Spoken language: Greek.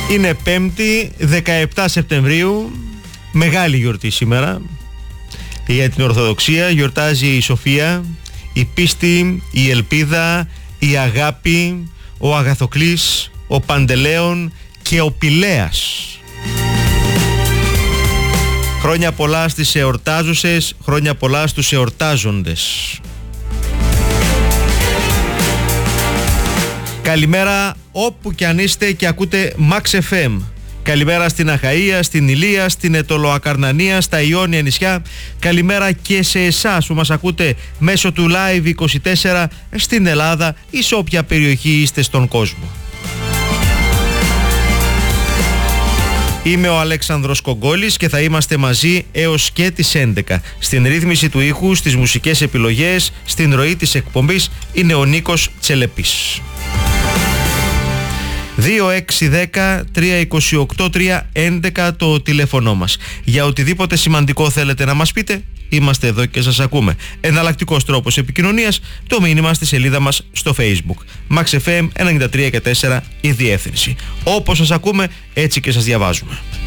Είναι 5η 17 Σεπτεμβρίου, μεγάλη γιορτή σήμερα. Για την Ορθοδοξία γιορτάζει η Σοφία, η πίστη, η ελπίδα, η αγάπη, ο Αγαθοκλής, ο Παντελέων και ο Πηλέας. Χρόνια πολλά στις εορτάζουσες, χρόνια πολλά στους εορτάζοντες. Καλημέρα όπου κι αν είστε και ακούτε Max FM. Καλημέρα στην Αχαΐα, στην Ηλία, στην Αιτωλοακαρνανία, στα Ιόνια νησιά. Καλημέρα και σε εσάς που μας ακούτε μέσω του Live 24 στην Ελλάδα ή σε όποια περιοχή είστε στον κόσμο. Είμαι ο Αλέξανδρος Κογκόλης και θα είμαστε μαζί έως και τις 11. Στην ρύθμιση του ήχου, στις μουσικές επιλογές, στην ροή της εκπομπής είναι ο Νίκος Τσελεπής. 2610-328-311 το τηλέφωνο μας. Για οτιδήποτε σημαντικό θέλετε να μας πείτε, είμαστε εδώ και σας ακούμε. Εναλλακτικός τρόπος επικοινωνίας, το μήνυμα στη σελίδα μας στο Facebook. Max FM 93 και 4 η διεύθυνση. Όπως σας ακούμε, έτσι και σας διαβάζουμε.